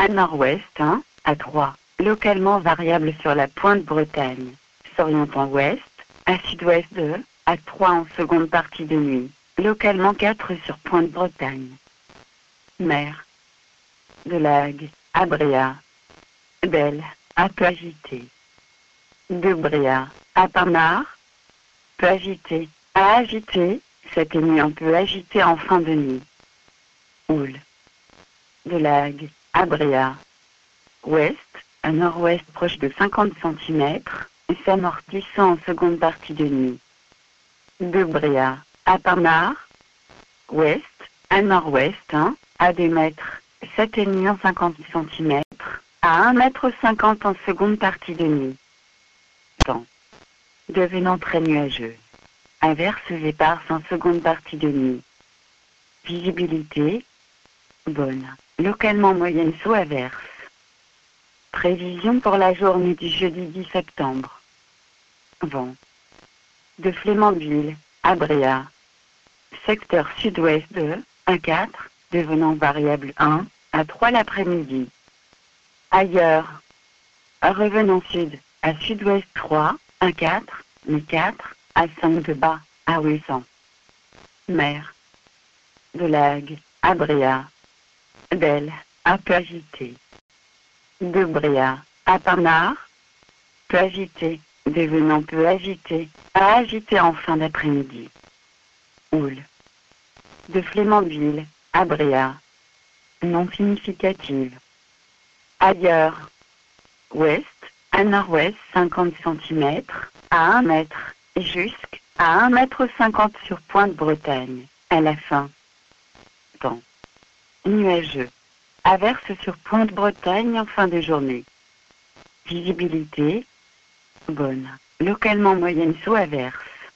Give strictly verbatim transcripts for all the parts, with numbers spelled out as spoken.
à nord-ouest un, à trois, localement variable sur la pointe Bretagne, s'orientant ouest, à sud-ouest deux, à trois en seconde partie de nuit, localement quatre sur pointe Bretagne. Mer de Lague, à Bréa. Belle, à peu agité. De Bréa, à Parmar, peu agité, à agité, cette nuit un peu agité en fin de nuit. Houle de Lague, à Bréa. Ouest, à nord-ouest proche de cinquante centimètres, s'amortissant en seconde partie de nuit. De Bréa, à Parmar. Ouest, à nord-ouest un, à deux mètres, s'atténuant cinquante centimètres, à un mètre cinquante en seconde partie de nuit. Temps devenant très nuageux. Averses éparses en seconde partie de nuit. Visibilité bonne, localement moyenne sous averse. Prévision pour la journée du jeudi dix septembre. Vent de Flémandville, à Bréa. Secteur sud-ouest deux, à quatre, devenant variable un, à trois l'après-midi. Ailleurs, revenant sud, à sud-ouest trois, à quatre, mais quatre, à cinq de bas, à Ouessant. Mer de Lague, à Bréa. Belle, à peu agité. De Bréa, à Parmar. Peu agité, devenant peu agité, à agité en fin d'après-midi. Houle de Flémandville, à Bréa. Non significative. Ailleurs, ouest, à nord-ouest cinquante centimètres, à un mètre, jusqu'à un mètre cinquante sur pointe Bretagne, à la fin. Temps nuageux. Averse sur pointe Bretagne en fin de journée. Visibilité bonne, localement moyenne sous averse.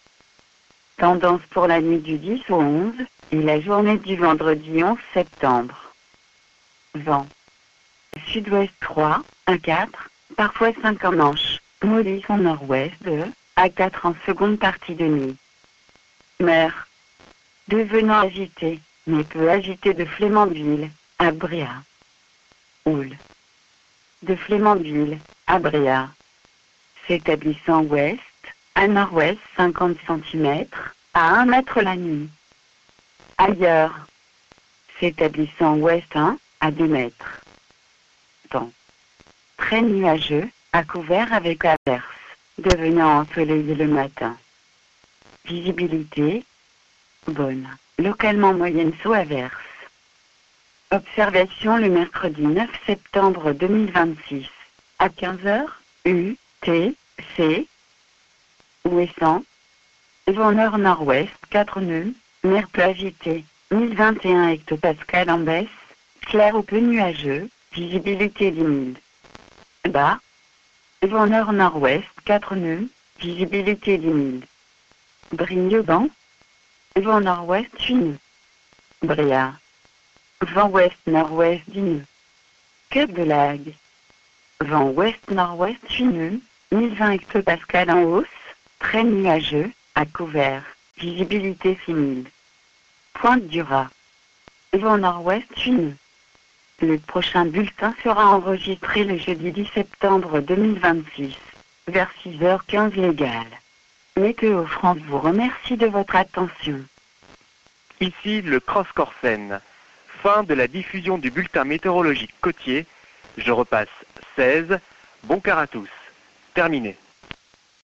Tendance pour la nuit du dix au onze et la journée du vendredi onze septembre. Vent sud-ouest trois, à quatre, parfois cinq en manche, mollissant nord-ouest deux, à quatre en seconde partie de nuit. Mer devenant agitée, mais peu agitée de Flémandville, à Bréa. Houle de Flémandville, à Bréa. S'établissant ouest, à nord-ouest cinquante centimètres, à un mètre la nuit. Ailleurs, s'établissant ouest un, à deux mètres. Temps très nuageux, à couvert avec averse, devenant ensoleillé le matin. Visibilité bonne, localement moyenne sous averse. Observation le mercredi neuf septembre deux mille vingt-six, à quinze heures, U, T, C, Ouessant, vent nord-nord-ouest, quatre nœuds, mer peu agitée, mille vingt et un hectopascales en baisse, clair ou peu nuageux, visibilité dix mille. Bas, vent nord-nord-ouest, quatre nœuds, visibilité dix mille. Brignoban, vent nord-ouest, huit nœuds. Bréa, vent ouest-nord-ouest, dix nœuds. Cap de Lague, vent ouest-nord-ouest, huit nœuds, mille vingt hectopascales en hausse, très nuageux, à couvert, visibilité six mille. Pointe du Raz, vent nord-ouest, huit nœuds. Le prochain bulletin sera enregistré le jeudi dix septembre deux mille vingt-six, vers six heures quinze légales. Météo France vous remercie de votre attention. Ici le Cross Corsen. Fin de la diffusion du bulletin météorologique côtier. Je repasse seize. Bon quart à tous. Terminé.